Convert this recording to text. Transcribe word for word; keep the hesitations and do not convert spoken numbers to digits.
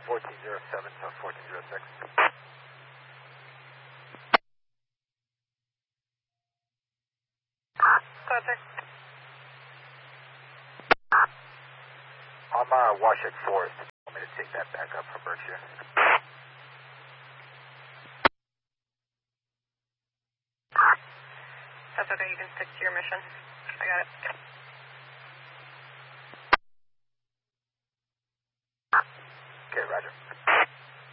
fourteen zero seven to fourteen zero six. Contact. I'm uh, Washoe Forest. Want me to take that back up from Berkshire? That's okay, you can stick to your mission. I got it.